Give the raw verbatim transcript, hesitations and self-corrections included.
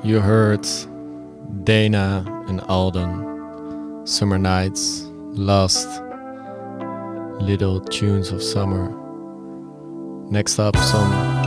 You heard Dana and Alden, Summer Nights, Lost, Little Tunes of Summer. Next up, some